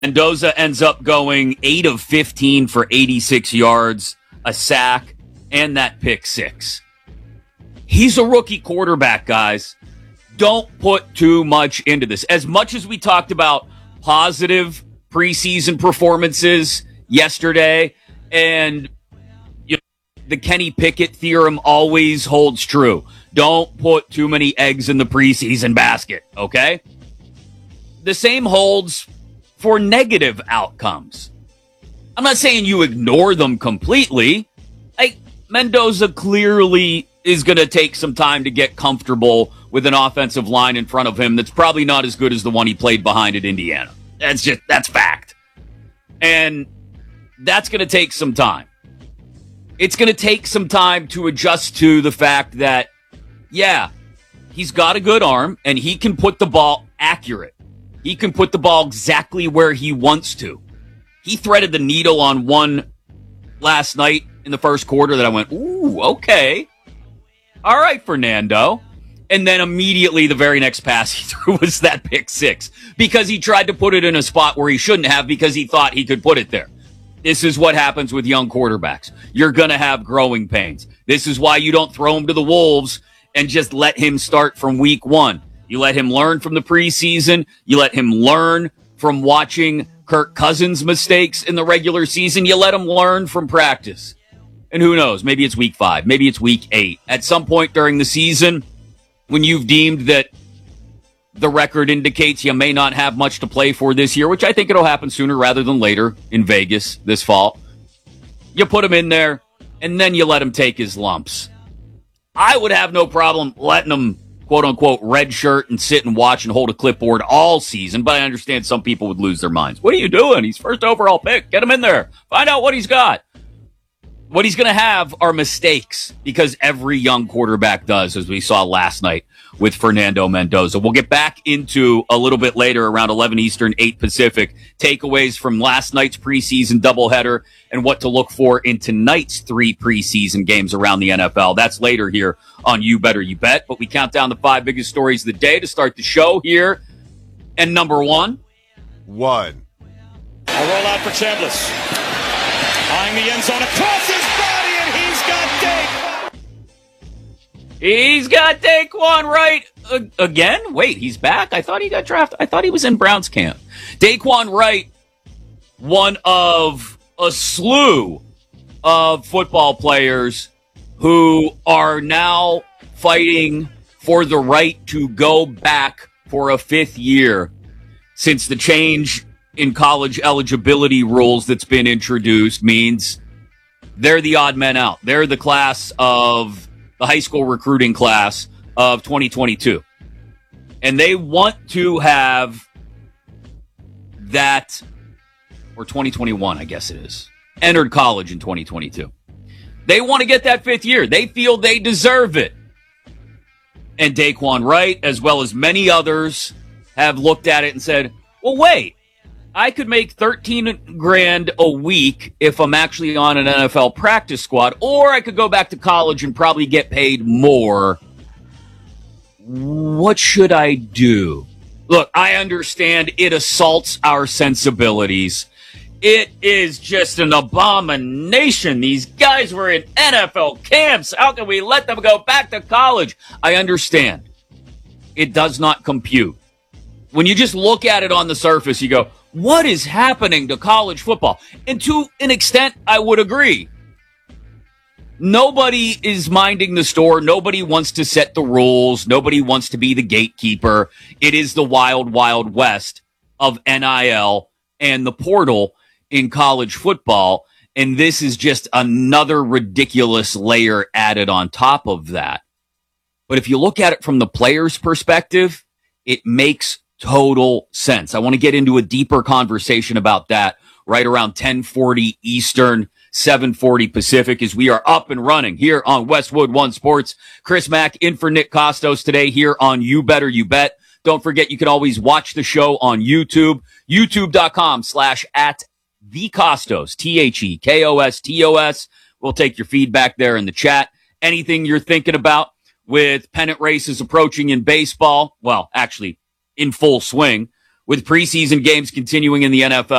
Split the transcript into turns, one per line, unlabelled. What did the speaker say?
Mendoza ends up going 8 of 15 for 86 yards, a sack, and that pick six. He's a rookie quarterback, guys. Don't put too much into this. As much as we talked about positive preseason performances yesterday, and the Kenny Pickett theorem always holds true. Don't put too many eggs in the preseason basket, okay? The same holds for negative outcomes. I'm not saying you ignore them completely. Mendoza clearly is going to take some time to get comfortable with an offensive line in front of him that's probably not as good as the one he played behind at Indiana. That's fact. And that's going to take some time. It's going to take some time to adjust to the fact that, yeah, he's got a good arm and he can put the ball accurate. He can put the ball exactly where he wants to. He threaded the needle on one last night in the first quarter that I went, ooh, okay. All right, Fernando. And then immediately the very next pass he threw was that pick six because he tried to put it in a spot where he shouldn't have because he thought he could put it there. This is what happens with young quarterbacks. You're going to have growing pains. This is why you don't throw him to the Wolves and just let him start from week one. You let him learn from the preseason. You let him learn from watching Kirk Cousins' mistakes in the regular season. You let him learn from practice. And who knows? Maybe it's week 5. Maybe it's week 8. At some point during the season, when you've deemed that the record indicates you may not have much to play for this year, which I think it'll happen sooner rather than later in Vegas this fall, you put him in there, and then you let him take his lumps. I would have no problem letting him, quote-unquote, red shirt and sit and watch and hold a clipboard all season, but I understand some people would lose their minds. What are you doing? He's first overall pick. Get him in there. Find out what he's got. What he's going to have are mistakes because every young quarterback does, as we saw last night with Fernando Mendoza. We'll get back into a little bit later around 11 Eastern, 8 Pacific, takeaways from last night's preseason doubleheader and what to look for in tonight's 3 preseason games around the NFL. That's later here on You Better You Bet. But we count down the 5 biggest stories of the day to start the show here. And number one.
A roll out for Chambliss. Eyeing the end zone across his body, and
he's got Daquan Wright again. Wait, he's back? I thought he got drafted. I thought he was in Browns camp. Daquan Wright, one of a slew of football players who are now fighting for the right to go back for a 5th year since the change in college eligibility rules that's been introduced means they're the odd men out. They're the class of the high school recruiting class of 2022. And they want to have that, or 2021, I guess it is, entered college in 2022. They want to get that 5th year. They feel they deserve it. And Daquan Wright, as well as many others, have looked at it and said, well, wait, I could make $13,000 a week if I'm actually on an NFL practice squad, or I could go back to college and probably get paid more. What should I do? Look, I understand it assaults our sensibilities. It is just an abomination. These guys were in NFL camps. How can we let them go back to college? I understand. It does not compute. When you just look at it on the surface, you go, what is happening to college football? And to an extent, I would agree. Nobody is minding the store. Nobody wants to set the rules. Nobody wants to be the gatekeeper. It is the wild, wild west of NIL and the portal in college football. And this is just another ridiculous layer added on top of that. But if you look at it from the player's perspective, it makes total sense. I want to get into a deeper conversation about that right around 10:40 Eastern, 7:40 Pacific, as we are up and running here on Westwood One Sports. Chris Mack in for Nick Costos today here on You Better You Bet. Don't forget, you can always watch the show on YouTube, youtube.com/@thecostos, THEKOSTOS. We'll take your feedback there in the chat. Anything you're thinking about with pennant races approaching in baseball, well, actually, in full swing with preseason games continuing in the NFL.